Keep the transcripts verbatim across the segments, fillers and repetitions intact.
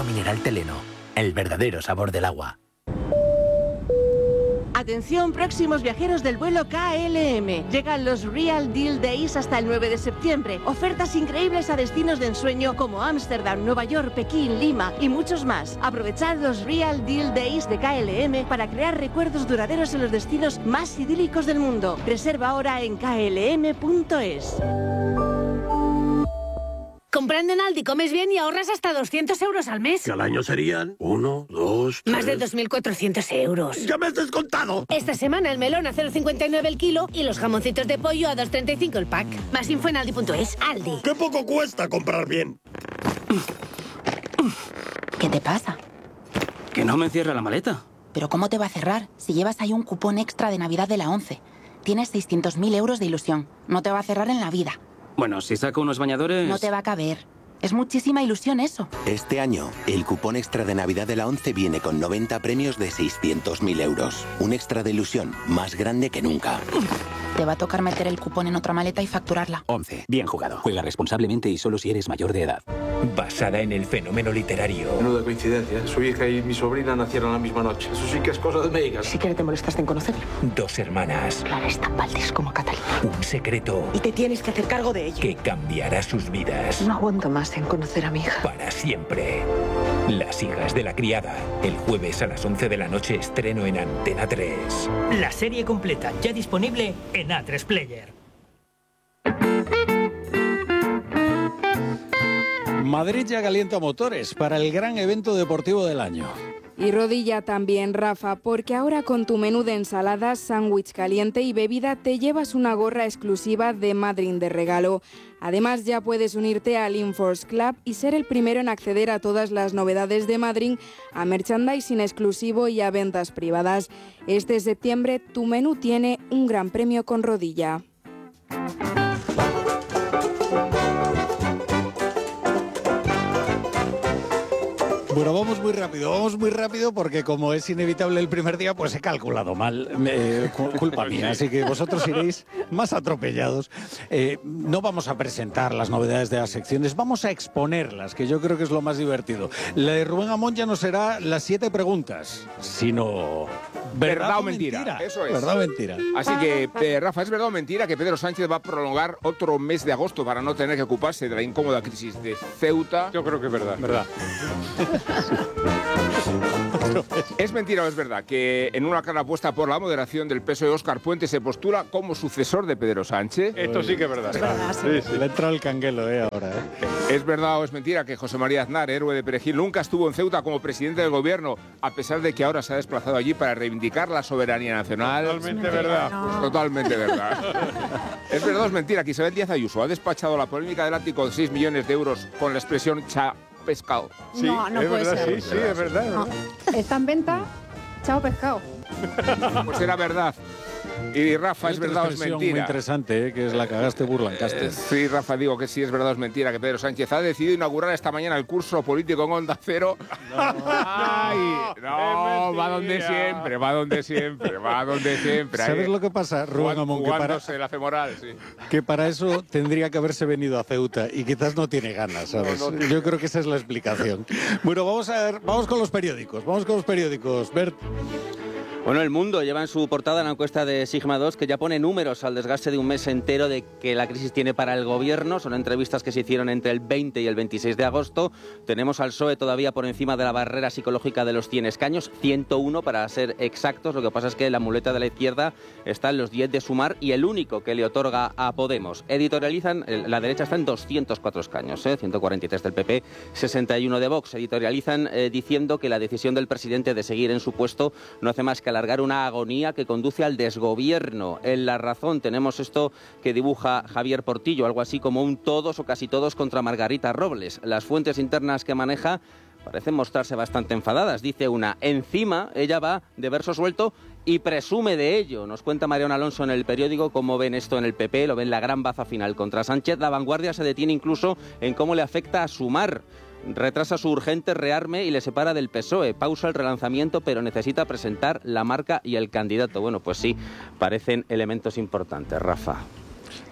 mineral Teleno, el verdadero sabor del agua. Atención, próximos viajeros del vuelo K L M. Llegan los Real Deal Days hasta el nueve de septiembre. Ofertas increíbles a destinos de ensueño como Ámsterdam, Nueva York, Pekín, Lima y muchos más. Aprovechad los Real Deal Days de K L M para crear recuerdos duraderos en los destinos más idílicos del mundo. Reserva ahora en k l m punto es. Comprando en Aldi comes bien y ahorras hasta doscientos euros al mes. Que al año serían uno, dos, tres... Más de dos mil cuatrocientos euros. ¡Ya me has descontado! Esta semana el melón a cero coma cincuenta y nueve el kilo y los jamoncitos de pollo a dos coma treinta y cinco el pack. Más info en aldi punto es. Aldi. ¡Qué poco cuesta comprar bien! ¿Qué te pasa? Que no me cierra la maleta. ¿Pero cómo te va a cerrar si llevas ahí un cupón extra de Navidad de la ONCE? Tienes seiscientos mil euros de ilusión. No te va a cerrar en la vida. Bueno, si saco unos bañadores... No te va a caber. Es muchísima ilusión eso. Este año, el cupón extra de Navidad de la ONCE viene con noventa premios de seiscientos mil euros. Un extra de ilusión más grande que nunca. Te va a tocar meter el cupón en otra maleta y facturarla. ONCE. Bien jugado. Juega responsablemente y solo si eres mayor de edad. Basada en el fenómeno literario. Menuda coincidencia. Su hija y mi sobrina nacieron la misma noche. Eso sí que es cosa de médicas. Si quieres te molestaste en conocerlo. Dos hermanas. Clara es tan Valdés como Catalina. Un secreto. Y te tienes que hacer cargo de ello. Que cambiará sus vidas. No aguanto más en conocer a mi hija. Para siempre. Las hijas de la criada. El jueves a las once de la noche estreno en Antena tres. La serie completa ya disponible en A tres Player. Madrid ya calienta motores para el gran evento deportivo del año. Y rodilla también, Rafa, porque ahora con tu menú de ensaladas, sándwich caliente y bebida te llevas una gorra exclusiva de Madrid de regalo. Además, ya puedes unirte al InForce Club y ser el primero en acceder a todas las novedades de Madrid, a merchandising exclusivo y a ventas privadas. Este septiembre, tu menú tiene un gran premio con rodilla. Bueno, vamos muy rápido, vamos muy rápido porque como es inevitable el primer día, pues he calculado mal, eh, culpa mía, así que vosotros iréis más atropellados. Eh, no vamos a presentar las novedades de las secciones, vamos a exponerlas, que yo creo que es lo más divertido. La de Rubén Amón ya no será las siete preguntas, sino... ¿Verdad, ¿Verdad o mentira? mentira? Eso es. ¿Verdad o mentira? Así que, eh, Rafa, ¿es verdad o mentira que Pedro Sánchez va a prolongar otro mes de agosto para no tener que ocuparse de la incómoda crisis de Ceuta? Yo creo que es verdad. ¿Verdad? ¿Es mentira o es verdad que en una clara apuesta por la moderación del P S O E, Óscar Puente se postula como sucesor de Pedro Sánchez? Esto sí que es verdad. Es verdad, sí. Sí, sí. Le ha entrado el canguelo, eh, ahora, eh. ¿Es verdad o es mentira que José María Aznar, héroe de Perejil, nunca estuvo en Ceuta como presidente del gobierno, a pesar de que ahora se ha desplazado allí para reivindicar la soberanía nacional? Totalmente verdad. No. Totalmente verdad. ¿Es verdad o es mentira que Isabel Díaz Ayuso ha despachado la polémica del ático de seis millones de euros con la expresión cha pescado? Sí, no, no es puede verdad, ser. Sí, sí, es verdad. No. Está en venta, chao pescado. Pues era verdad. Y Rafa, Hay ¿es otra verdad o es expresión mentira? muy interesante, eh, que es la cagaste burlancaste. Eh, sí, Rafa, digo que sí es verdad o es mentira que Pedro Sánchez ha decidido inaugurar esta mañana el curso político en Onda Cero. No, Ay, no va donde siempre, va donde siempre, va donde siempre. ¿Sabes lo que pasa, Rubén Amón? Que para, la femoral, sí. que para eso tendría que haberse venido a Ceuta y quizás no tiene ganas, ¿sabes? No, no. Yo creo que esa es la explicación. Bueno, vamos a ver, vamos con los periódicos, vamos con los periódicos. Bert. Bueno, El Mundo lleva en su portada la encuesta de Sigma dos que ya pone números al desgaste de un mes entero de que la crisis tiene para el gobierno. Son entrevistas que se hicieron entre el veinte y el veintiséis de agosto. Tenemos al P S O E todavía por encima de la barrera psicológica de los cien escaños, ciento uno para ser exactos. Lo que pasa es que la muleta de la izquierda está en los diez de Sumar y el único que le otorga a Podemos. Editorializan, la derecha está en doscientos cuatro escaños, ¿eh? ciento cuarenta y tres del P P, sesenta y uno de Vox. Editorializan eh, diciendo que la decisión del presidente de seguir en su puesto no hace más que alargar una agonía que conduce al desgobierno. En La Razón tenemos esto que dibuja Javier Portillo, algo así como un todos o casi todos contra Margarita Robles. Las fuentes internas que maneja parecen mostrarse bastante enfadadas. Dice una, encima ella va de verso suelto y presume de ello. Nos cuenta Mariano Alonso en El Periódico cómo ven esto en el P P, lo ven la gran baza final contra Sánchez. La Vanguardia se detiene incluso en cómo le afecta a Sumar. Retrasa su urgente rearme y le separa del P S O E. Pausa el relanzamiento, pero necesita presentar la marca y el candidato. Bueno, pues sí, parecen elementos importantes, Rafa.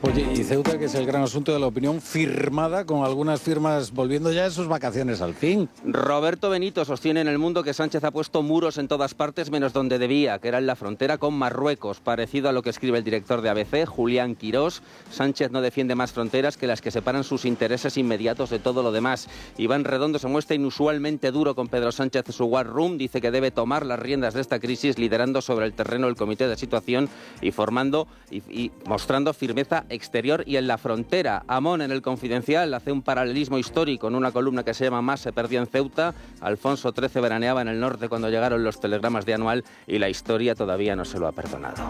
Oye, y Ceuta, que es el gran asunto de la opinión, firmada con algunas firmas volviendo ya de sus vacaciones al fin. Roberto Benito sostiene en El Mundo que Sánchez ha puesto muros en todas partes menos donde debía, que era en la frontera con Marruecos. Parecido a lo que escribe el director de A B C, Julián Quirós, Sánchez no defiende más fronteras que las que separan sus intereses inmediatos de todo lo demás. Iván Redondo se muestra inusualmente duro con Pedro Sánchez en su War Room, dice que debe tomar las riendas de esta crisis liderando sobre el terreno el comité de situación y formando y, y mostrando firmeza exterior y en la frontera. Amón en El Confidencial hace un paralelismo histórico en una columna que se llama Más se perdió en Ceuta. Alfonso trece veraneaba en el norte cuando llegaron los telegramas de Anual y la historia todavía no se lo ha perdonado.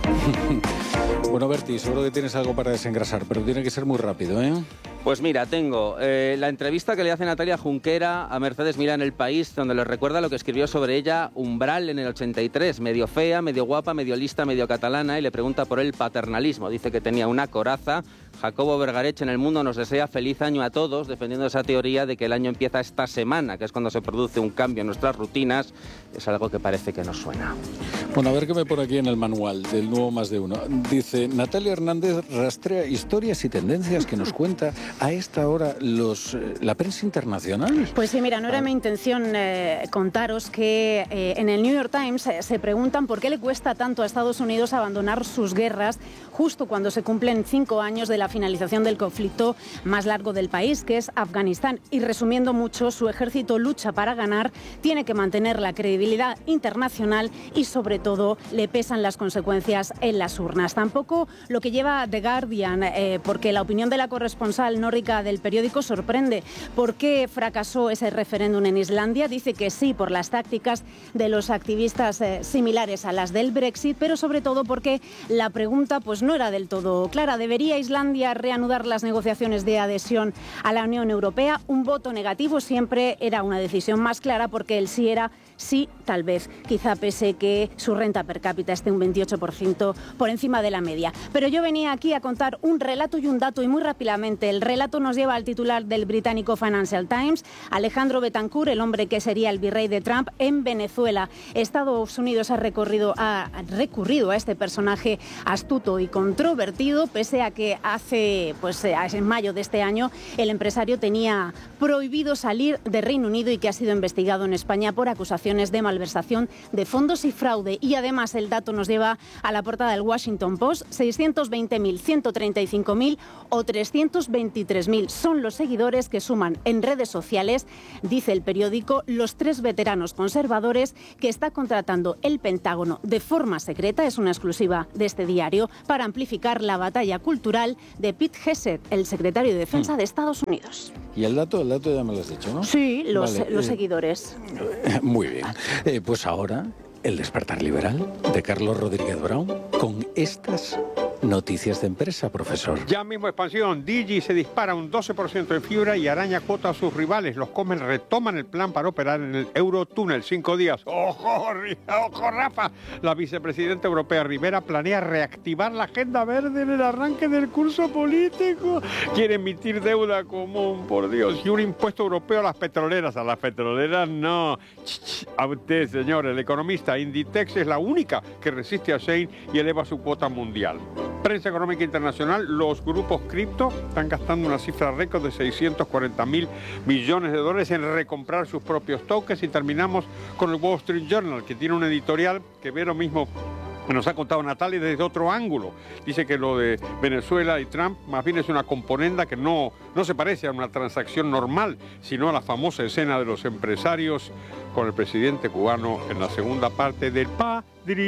Bueno, Berti, seguro que tienes algo para desengrasar, pero tiene que ser muy rápido, ¿eh? Pues mira, tengo eh, la entrevista que le hace Natalia Junquera a Mercedes Milá en El País, donde le recuerda lo que escribió sobre ella Umbral en el ochenta y tres, medio fea, medio guapa, medio lista, medio catalana, y le pregunta por el paternalismo. Dice que tenía una coraza. Jacobo Vergarech en El Mundo nos desea feliz año a todos, defendiendo esa teoría de que el año empieza esta semana, que es cuando se produce un cambio en nuestras rutinas. Es algo que parece que nos suena. Bueno, a ver qué me pone aquí en el manual del nuevo Más de Uno. Dice, Natalia Hernández rastrea historias y tendencias que nos cuenta a esta hora los eh, la prensa internacional. Pues sí, mira, no era mi intención eh, contaros que eh, en el New York Times eh, se preguntan por qué le cuesta tanto a Estados Unidos abandonar sus guerras justo cuando se cumplen cinco años de la finalización del conflicto más largo del país, que es Afganistán. Y resumiendo mucho, su ejército lucha para ganar, tiene que mantener la credibilidad internacional y sobre todo le pesan las consecuencias en las urnas. Tampoco lo que lleva The Guardian, eh, porque la opinión de la corresponsal nórdica del periódico sorprende. ¿Por qué fracasó ese referéndum en Islandia? Dice que sí, por las tácticas de los activistas eh, similares a las del Brexit, pero sobre todo porque la pregunta pues no era del todo clara. ¿Debería Islandia reanudar las negociaciones de adhesión a la Unión Europea? Un voto negativo siempre era una decisión más clara, porque el sí era sí, tal vez, quizá pese que su renta per cápita esté un veintiocho por ciento por encima de la media. Pero yo venía aquí a contar un relato y un dato, y muy rápidamente. El relato nos lleva al titular del británico Financial Times, Alejandro Betancourt, el hombre que sería el virrey de Trump en Venezuela. Estados Unidos ha, recorrido, ha recurrido a este personaje astuto y controvertido, pese a que hace, pues en mayo de este año, el empresario tenía prohibido salir de Reino Unido y que ha sido investigado en España por acusaciones de malversación de fondos y fraude. Y además el dato nos lleva a la portada del Washington Post. seiscientos veinte mil, ciento treinta y cinco mil o trescientos veintitrés mil son los seguidores que suman en redes sociales, dice el periódico, los tres veteranos conservadores que está contratando el Pentágono de forma secreta, es una exclusiva de este diario, para amplificar la batalla cultural de Pete Hegseth, el secretario de Defensa de Estados Unidos. ¿Y el dato? El dato ya me lo has dicho, ¿no? Sí, los, vale, los eh, seguidores. Muy bien. Eh, pues ahora, el despertar liberal de Carlos Rodríguez Brown con estas noticias de empresa, profesor. Ya mismo expansión. Digi se dispara un doce por ciento en fibra y araña cuota a sus rivales. Los Comen retoman el plan para operar en el Eurotúnel cinco días. ¡Ojo, ojo, Rafa! La vicepresidenta europea Rivera planea reactivar la agenda verde en el arranque del curso político. Quiere emitir deuda común, por Dios. Y un impuesto europeo a las petroleras. A las petroleras no. Ch, ch, a usted, señor, el economista. Inditex es la única que resiste a Shane y eleva su cuota mundial. Prensa económica internacional, los grupos cripto están gastando una cifra récord de seiscientos cuarenta mil millones de dólares en recomprar sus propios tokens. Y terminamos con el Wall Street Journal, que tiene un editorial que ve lo mismo que nos ha contado Natalia desde otro ángulo. Dice que lo de Venezuela y Trump más bien es una componenda que no, no se parece a una transacción normal, sino a la famosa escena de los empresarios con el presidente cubano en la segunda parte del Padrino.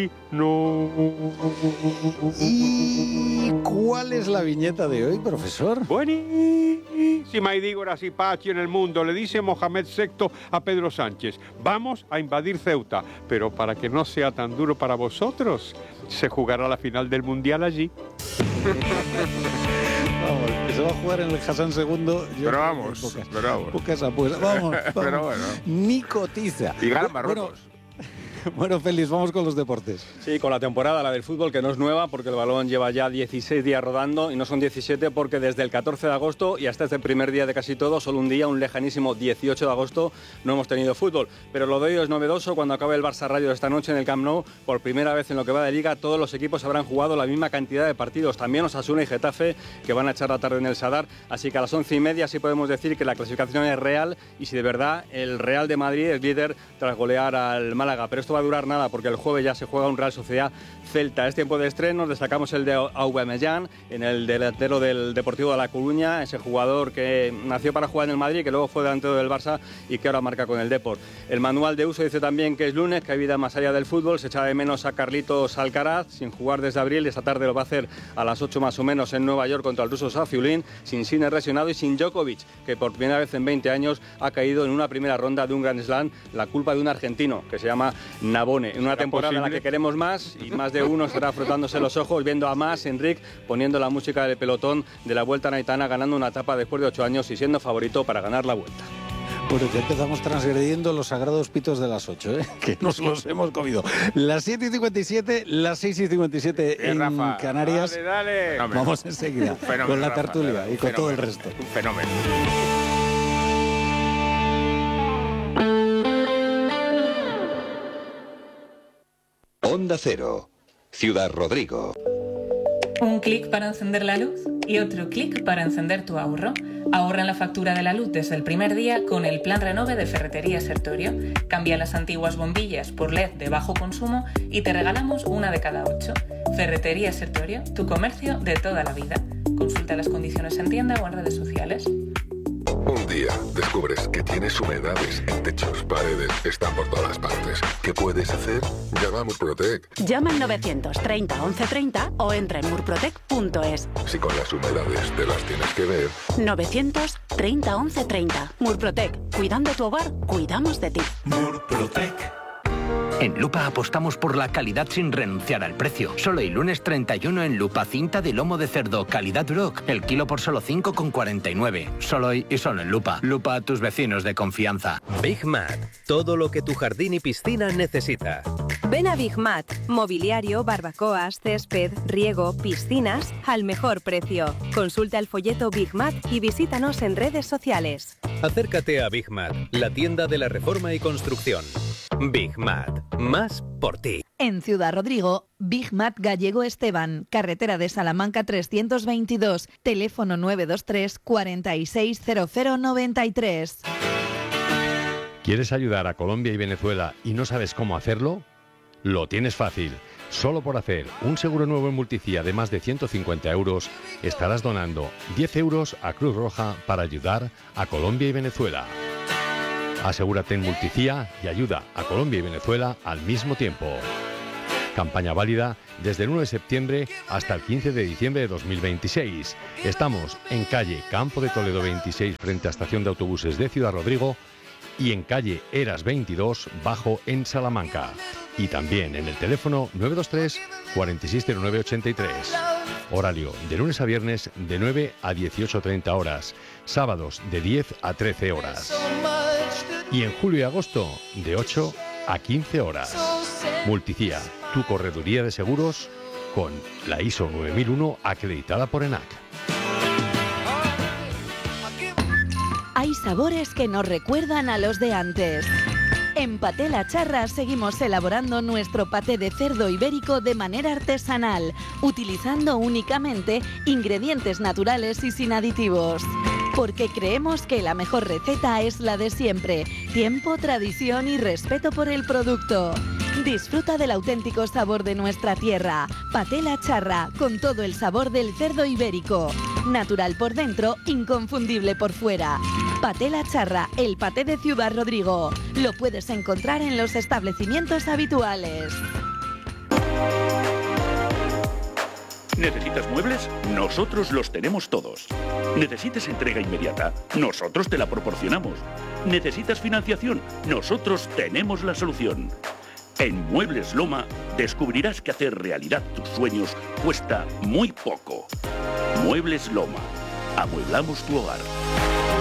¿Y cuál es la viñeta de hoy, profesor? Buenísima, y digo y Pachi en el mundo. Le dice Mohamed sexto a Pedro Sánchez: vamos a invadir Ceuta, pero para que no sea tan duro para vosotros, se jugará la final del Mundial allí. Vamos, que se va a jugar en el Hassan segundo. Yo pero vamos, pocas, pero vamos. Pocas apuestas. Vamos, vamos. Pero bueno. Ni cotiza. Y gana Marruecos. Bueno, Bueno, Félix, vamos con los deportes. Sí, con la temporada, la del fútbol, que no es nueva porque el balón lleva ya dieciséis días rodando y no son diecisiete porque desde el catorce de agosto y hasta este primer día de casi todo, solo un día, un lejanísimo dieciocho de agosto, no hemos tenido fútbol. Pero lo de hoy es novedoso. Cuando acabe el Barça Rayo esta noche en el Camp Nou, por primera vez en lo que va de Liga, todos los equipos habrán jugado la misma cantidad de partidos. También Osasuna y Getafe, que van a echar la tarde en el Sadar. Así que a las once y media sí podemos decir que la clasificación es real y si de verdad el Real de Madrid es líder tras golear al Málaga. Pero esto va a durar nada porque el jueves ya se juega un Real Sociedad Celta. Es tiempo de estrenos, destacamos el de Aubameyang, en el delantero del Deportivo de La Coruña, ese jugador que nació para jugar en el Madrid, que luego fue delantero del Barça y que ahora marca con el Depor. El manual de uso dice también que es lunes, que hay vida más allá del fútbol, se echa de menos a Carlitos Alcaraz, sin jugar desde abril, esta tarde lo va a hacer a las ocho más o menos en Nueva York contra el ruso Safiulin, sin Sinner lesionado y sin Djokovic, que por primera vez en veinte años ha caído en una primera ronda de un Grand Slam, la culpa de un argentino que se llama Nabone. En una temporada en la que queremos más y más de uno estará frotándose los ojos viendo a más Enric poniendo la música del pelotón de la Vuelta Naitana, ganando una etapa después de ocho años y siendo favorito para ganar la Vuelta. Bueno, ya empezamos transgrediendo los sagrados pitos de las ocho, ¿eh? Que nos los hemos comido. Las siete y cincuenta y siete, las seis y cincuenta y siete en Rafa, Canarias. Dale, dale. No, Vamos enseguida fenómeno, con la Rafa, tertulia dale, y con fenómeno, todo el resto. Un fenómeno. Onda Cero, Ciudad Rodrigo. Un clic para encender la luz y otro clic para encender tu ahorro. Ahorra en la factura de la luz desde el primer día con el plan Renove de Ferretería Sertorio. Cambia las antiguas bombillas por L E D de bajo consumo y te regalamos una de cada ocho. Ferretería Sertorio, tu comercio de toda la vida. Consulta las condiciones en tienda o en redes sociales. Un día descubres que tienes humedades en techos, paredes, están por todas partes. ¿Qué puedes hacer? Llama a Murprotec. Llama al novecientos treinta once treinta o entra en murprotec punto es. Si con las humedades te las tienes que ver. novecientos treinta once treinta. Murprotec. Cuidando tu hogar, cuidamos de ti. Murprotec. En Lupa apostamos por la calidad sin renunciar al precio. Solo el lunes treinta y uno en Lupa cinta de lomo de cerdo, calidad Duroc. El kilo por solo cinco con cuarenta y nueve. Solo hoy y solo en Lupa. Lupa a tus vecinos de confianza. Big Mat. Todo lo que tu jardín y piscina necesita. Ven a Big Mat. Mobiliario, barbacoas, césped, riego, piscinas al mejor precio. Consulta el folleto Big Mat y visítanos en redes sociales. Acércate a Big Mat, la tienda de la reforma y construcción. Big Mat. Más por ti. En Ciudad Rodrigo, Big Mat Gallego Esteban, carretera de Salamanca trescientos veintidós, teléfono nueve dos tres, cuarenta y seis, cero cero noventa y tres. ¿Quieres ayudar a Colombia y Venezuela y no sabes cómo hacerlo? Lo tienes fácil. Solo por hacer un seguro nuevo en Multicía de más de ciento cincuenta euros, estarás donando diez euros a Cruz Roja para ayudar a Colombia y Venezuela. Asegúrate en Multicía y ayuda a Colombia y Venezuela al mismo tiempo. Campaña válida desde el uno de septiembre hasta el quince de diciembre de dos mil veintiséis. Estamos en calle Campo de Toledo veintiséis frente a Estación de Autobuses de Ciudad Rodrigo y en calle Eras veintidós bajo en Salamanca. Y también en el teléfono nueve dos tres, cuarenta y seis cero nueve ochenta y tres. Horario de lunes a viernes de nueve a dieciocho treinta horas. Sábados de diez a trece horas. Y en julio y agosto de ocho a quince horas. Multicía, tu correduría de seguros con la I S O nueve mil uno acreditada por ENAC. Hay sabores que nos recuerdan a los de antes. En Paté La Charra seguimos elaborando nuestro paté de cerdo ibérico de manera artesanal, utilizando únicamente ingredientes naturales y sin aditivos. Porque creemos que la mejor receta es la de siempre: tiempo, tradición y respeto por el producto. Disfruta del auténtico sabor de nuestra tierra. Paté La Charra, con todo el sabor del cerdo ibérico. Natural por dentro, inconfundible por fuera. Paté La Charra, el paté de Ciudad Rodrigo. Lo puedes encontrar en los establecimientos habituales. ¿Necesitas muebles? Nosotros los tenemos todos. ¿Necesitas entrega inmediata? Nosotros te la proporcionamos. ¿Necesitas financiación? Nosotros tenemos la solución. En Muebles Loma descubrirás que hacer realidad tus sueños cuesta muy poco. Muebles Loma. Amueblamos tu hogar.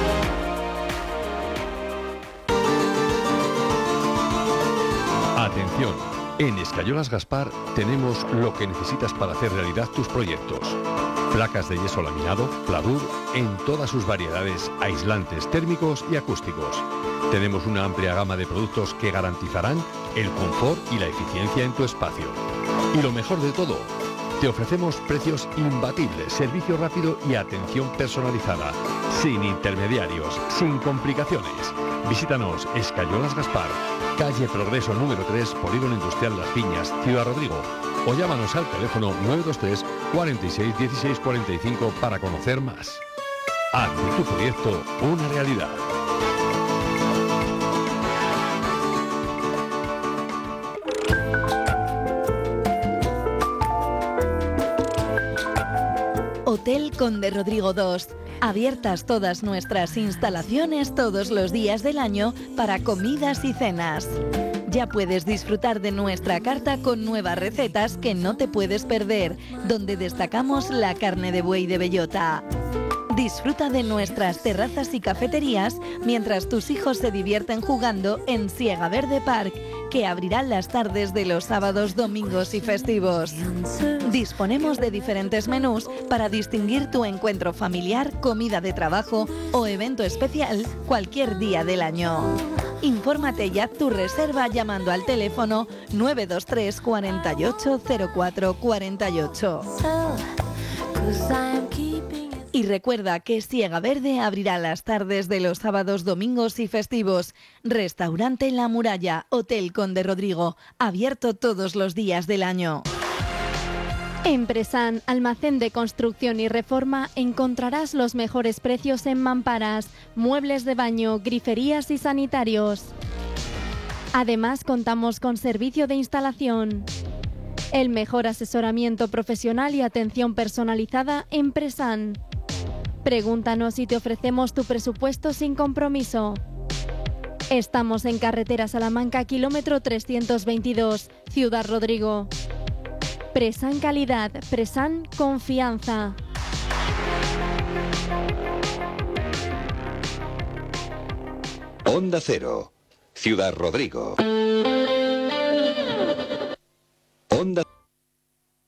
Atención. innovación. En Escayolas Gaspar tenemos lo que necesitas para hacer realidad tus proyectos. Placas de yeso laminado, Pladur, en todas sus variedades, aislantes térmicos y acústicos. Tenemos una amplia gama de productos que garantizarán el confort y la eficiencia en tu espacio. Y lo mejor de todo, te ofrecemos precios imbatibles, servicio rápido y atención personalizada, sin intermediarios, sin complicaciones. Visítanos Escayolas Gaspar, calle Progreso número tres, Polígono Industrial Las Piñas, Ciudad Rodrigo. O llámanos al teléfono nueve dos tres, cuarenta y seis, dieciséis cuarenta y cinco para conocer más. Haz de tu proyecto una realidad. Hotel Conde Rodrigo dos. Abiertas todas nuestras instalaciones todos los días del año para comidas y cenas. Ya puedes disfrutar de nuestra carta con nuevas recetas que no te puedes perder, donde destacamos la carne de buey de bellota. Disfruta de nuestras terrazas y cafeterías mientras tus hijos se divierten jugando en Siega Verde Park, que abrirán las tardes de los sábados, domingos y festivos. Disponemos de diferentes menús para distinguir tu encuentro familiar, comida de trabajo o evento especial cualquier día del año. Infórmate y haz tu reserva llamando al teléfono nueve dos tres, cuarenta y ocho, cero cuatro cuarenta y ocho. Y recuerda que Siega Verde abrirá las tardes de los sábados, domingos y festivos. Restaurante La Muralla, Hotel Conde Rodrigo, abierto todos los días del año. En Presan, almacén de construcción y reforma, encontrarás los mejores precios en mamparas, muebles de baño, griferías y sanitarios. Además, contamos con servicio de instalación. El mejor asesoramiento profesional y atención personalizada en Presan. Pregúntanos y te ofrecemos tu presupuesto sin compromiso. Estamos en carretera Salamanca, kilómetro trescientos veintidós, Ciudad Rodrigo. Presan Calidad, Presan Confianza. Onda Cero, Ciudad Rodrigo. Onda